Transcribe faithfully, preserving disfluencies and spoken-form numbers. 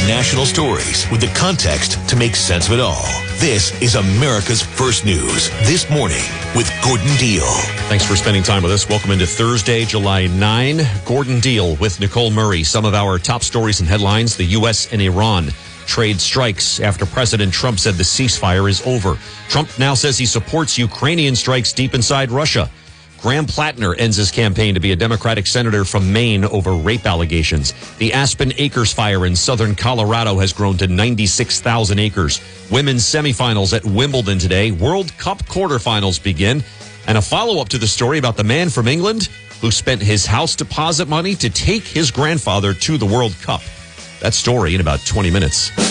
national stories with the context to make sense of it all. This is America's First News This Morning with Gordon Deal. Thanks for spending time with us. Welcome into Thursday, July ninth. Gordon Deal with Nicole Murray. Some of our top stories and headlines. The U S and Iran trade strikes after President Trump said the ceasefire is over. Trump now says he supports Ukrainian strikes deep inside Russia. Graham Plattner ends his campaign to be a Democratic senator from Maine over rape allegations. The Aspen Acres fire in southern Colorado has grown to ninety-six thousand acres. Women's semifinals at Wimbledon today. World Cup quarterfinals begin. And a follow-up to the story about the man from England who spent his house deposit money to take his grandfather to the World Cup. That story in about twenty minutes.